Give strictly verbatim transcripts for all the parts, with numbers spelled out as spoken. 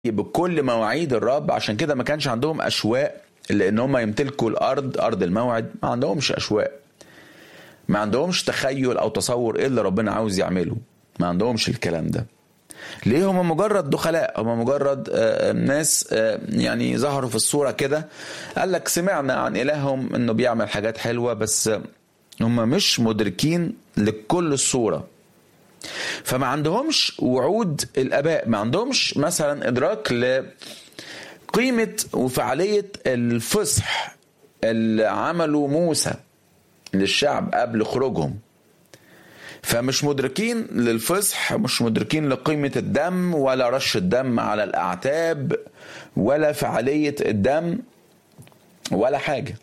بكل مواعيد الرب. عشان كده ما كانش عندهم أشواق لأن هم يمتلكوا الأرض، أرض الموعد. ما عندهمش أشواق، ما عندهمش تخيل أو تصور إيه اللي ربنا عاوز يعمله. ما عندهمش الكلام ده. ليه؟ هم مجرد دخلاء، هم مجرد آه ناس آه يعني ظهروا في الصورة كده. قال لك سمعنا عن إلههم إنه بيعمل حاجات حلوة، بس هم مش مدركين لكل الصورة. فما عندهمش وعود الآباء، ما عندهمش مثلا إدراك لقيمة وفعالية الفصح اللي عمله موسى للشعب قبل خروجهم. فمش مدركين للفصح، مش مدركين لقيمة الدم ولا رش الدم على الأعتاب ولا فعالية الدم ولا حاجة.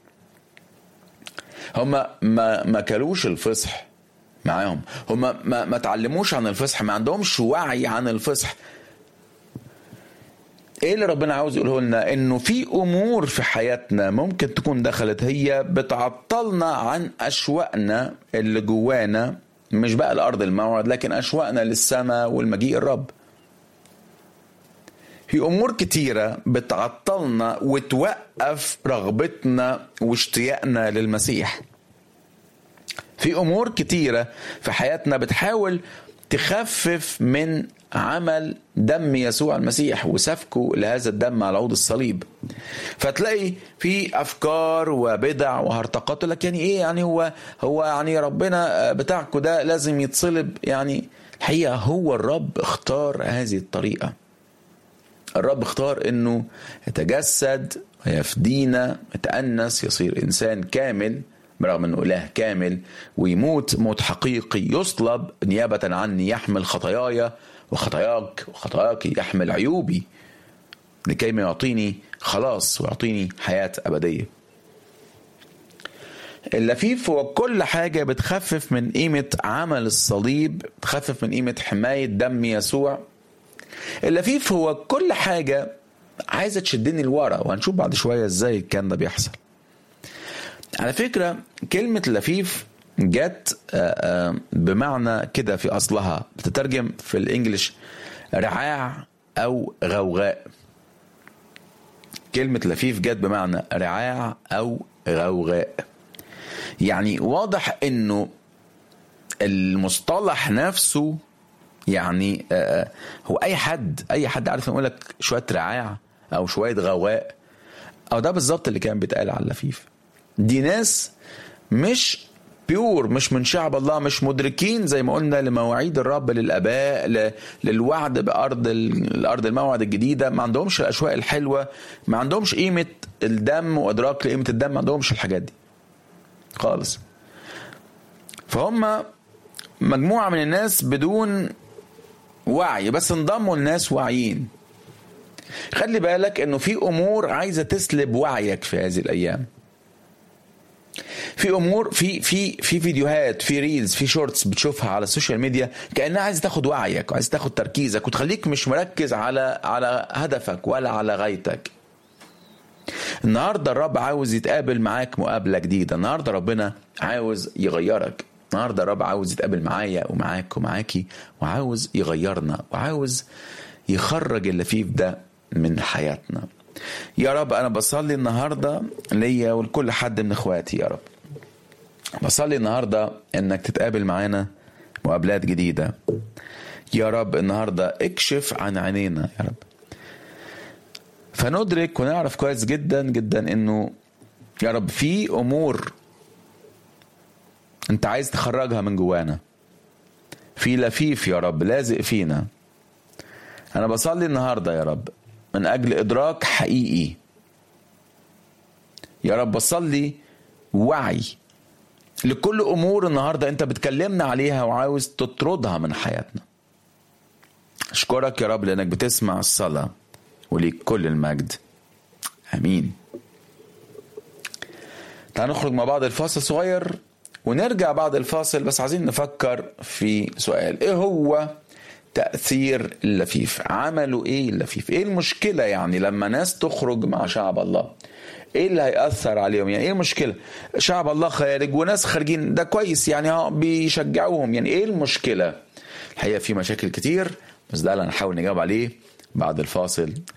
هم ما ما كلوش الفصح معاهم، هم ما ما تعلموش عن الفصح، ما عندهمش وعي عن الفصح. ايه اللي ربنا عاوز يقوله لنا؟ انه في امور في حياتنا ممكن تكون دخلت هي بتعطلنا عن اشواقنا اللي جوانا، مش بقى الارض الموعد، لكن اشواقنا للسماء والمجيء الرب. في امور كتيرة بتعطلنا وتوقف رغبتنا واشتياقنا للمسيح. في امور كتيرة في حياتنا بتحاول تخفف من عمل دم يسوع المسيح وسفكه لهذا الدم على عود الصليب. فتلاقي في افكار وبدع وهرطقات لك يعني ايه يعني هو هو يعني ربنا بتاعكم ده لازم يتصلب. يعني الحقيقة هو الرب اختار هذه الطريقة. الرب اختار انه يتجسد ويفدينا، يتأنس، يصير انسان كامل برغم انه اله كامل، ويموت موت حقيقي، يصلب نيابة عني، يحمل خطاياي وخطاياك وخطاياك، يحمل عيوبي لكي ما يعطيني خلاص ويعطيني حياة أبدية. اللفيف هو كل حاجة بتخفف من قيمة عمل الصليب، بتخفف من قيمة حماية دم يسوع. اللفيف هو كل حاجة عايزة تشدني لورا، وهنشوف بعد شوية ازاي كان ده بيحصل. على فكرة كلمة لفيف جت بمعنى كده في أصلها، بتترجم في الإنجليش رعاع أو غوغاء. كلمة لفيف جت بمعنى رعاع أو غوغاء. يعني واضح إنه المصطلح نفسه يعني هو أي حد أي حد عارف يقول لك شوية رعاع أو شوية غوغاء، أو ده بالظبط اللي كان بيتقال على اللفيف. دي ناس مش بيور، مش من شعب الله، مش مدركين زي ما قلنا لمواعيد الرب للآباء، للوعد بأرض الأرض الموعد الجديدة. ما عندهمش الأشواق الحلوة، ما عندهمش قيمة الدم وإدراك لقيمة الدم، ما عندهمش الحاجات دي خالص. فهم مجموعة من الناس بدون وعي، بس انضموا الناس واعيين. خلي بالك انه في امور عايزة تسلب وعيك في هذه الايام. في امور في في في فيديوهات، في ريلز، في شورتس بتشوفها على السوشيال ميديا كأنها عايزة تاخد وعيك وعايزة تاخد تركيزك وتخليك مش مركز على على هدفك ولا على غايتك. النهاردة الرب عاوز يتقابل معاك مقابلة جديدة. النهاردة ربنا عاوز يغيرك. النهاردة الرب عاوز يتقابل معايا ومعاك ومعاكي، وعاوز يغيرنا، وعاوز يخرج اللفيف ده من حياتنا. يا رب أنا بصلي النهاردة ليا ولكل حد من إخواتي. يا رب بصلي النهاردة إنك تتقابل معانا مقابلات جديدة. يا رب النهاردة اكشف عن عينينا يا رب، فندرك ونعرف كويس جدا جدا إنه يا رب في أمور أنت عايز تخرجها من جوانا، في لفيف يا رب لازق فينا. أنا بصلي النهاردة يا رب من أجل إدراك حقيقي. يا رب بصلي وعي لكل أمور النهاردة أنت بتكلمنا عليها وعاوز تطردها من حياتنا. أشكرك يا رب لأنك بتسمع الصلاة، وليك كل المجد. أمين. تعالوا نخرج مع بعض الفاصل صغير ونرجع بعد الفاصل، بس عايزين نفكر في سؤال: إيه هو تأثير اللفيف؟ عملوا ايه اللفيف؟ ايه المشكلة يعني لما ناس تخرج مع شعب الله؟ ايه اللي هيأثر عليهم؟ يعني ايه المشكلة؟ شعب الله خارج وناس خارجين، ده كويس يعني، ها بيشجعوهم، يعني ايه المشكلة؟ الحقيقة في مشاكل كتير، بس ده اللي هنحاول نجاوب عليه بعد الفاصل